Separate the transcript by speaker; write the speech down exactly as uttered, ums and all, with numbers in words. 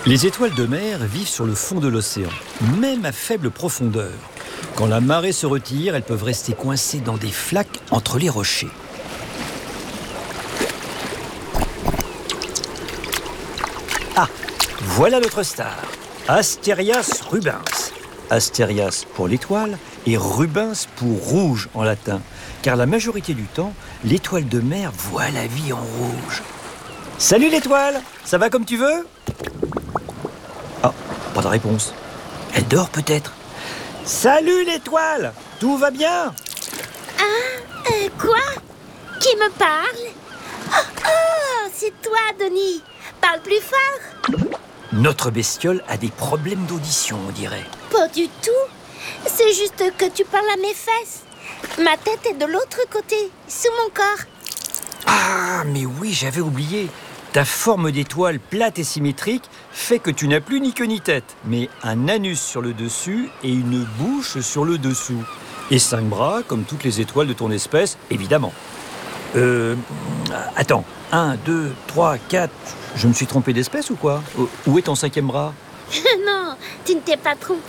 Speaker 1: Les étoiles de mer vivent sur le fond de l'océan, même à faible profondeur. Quand la marée se retire, elles peuvent rester coincées dans des flaques entre les rochers. Ah, voilà notre star, Asterias rubens. Asterias pour l'étoile et rubens pour rouge en latin, car la majorité du temps, l'étoile de mer voit la vie en rouge. Salut l'étoile, ça va comme tu veux ? Ah, pas de réponse. Elle dort peut-être. Salut l'étoile, tout va bien ?
Speaker 2: Ah, euh, quoi ? Qui me parle ? Oh, oh, c'est toi, Denis. Parle plus fort.
Speaker 1: Notre bestiole a des problèmes d'audition, on dirait.
Speaker 2: Pas du tout. C'est juste que tu parles à mes fesses. Ma tête est de l'autre côté, sous mon corps.
Speaker 1: Ah, mais oui, j'avais oublié. Ta forme d'étoile plate et symétrique fait que tu n'as plus ni queue ni tête, mais un anus sur le dessus et une bouche sur le dessous. Et cinq bras, comme toutes les étoiles de ton espèce, évidemment. Euh... Attends, un, deux, trois, quatre... Je me suis trompé d'espèce ou quoi ? Où est ton cinquième bras ?
Speaker 2: Non, tu ne t'es pas trompé.